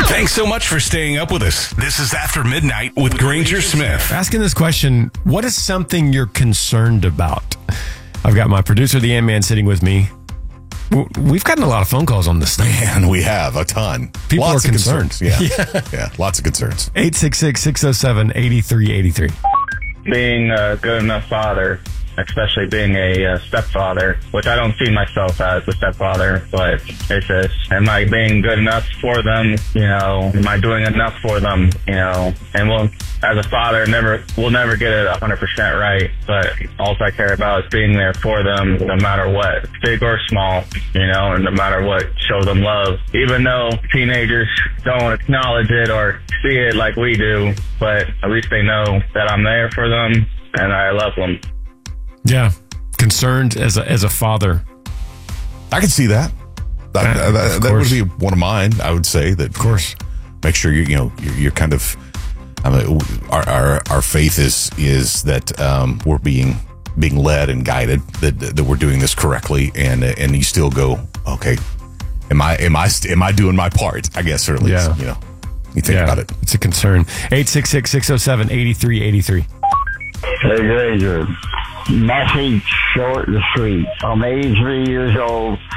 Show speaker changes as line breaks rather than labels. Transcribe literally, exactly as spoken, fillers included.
Thanks so much for staying up with us. This is After Midnight with Granger Smith.
Asking this question, what is something you're concerned about? I've got my producer, the Ant-Man, sitting with me. We've gotten a lot of phone calls on this thing.
Man, we have a ton.
People
lots
are
of
concerned.
Concerns. Yeah. yeah. Yeah, lots of concerns.
eight six six, six oh seven, eight three eight three.
Being a good enough father, especially being a uh, stepfather, which I don't see myself as a stepfather, but it's just, am I being good enough for them? You know, am I doing enough for them? You know, and we'll, as a father, never, we'll never get it one hundred percent right, but all I care about is being there for them no matter what, big or small, you know, and no matter what, show them love. Even though teenagers don't acknowledge it or see it like we do, but at least they know that I'm there for them and I love them.
Yeah, concerned as a as a father.
I can see that. That,
Yeah,
that, that would be one of mine. I would say that.
Of course,
make sure you you know you're, you're kind of. I mean, our, our our faith is is that um, we're being being led and guided, that that we're doing this correctly, and and you still go, okay, am I am I am I doing my part? I guess, or at least
Yeah.
you know, you think
yeah,
about it.
It's a concern. eight six six, six oh seven, eight three eight three.
Hey, Granger. Message short and sweet. I'm eighty-three years old.